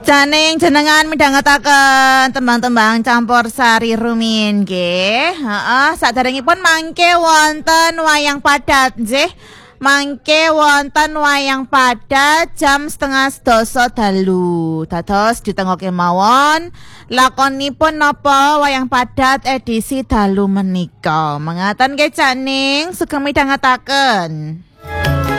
Janing jenengan midhangetaken tembang-tembang campursari rumiyin nggih. Heeh, saderengipun mangke wonten wayang padat nggih. Mangke wonten wayang padat jam 11:30 dalu. Dados ditengoke mawon lakonipun napa wayang padat edisi dalu menika. Mengaten nggih Janing, sugeng midhangetaken.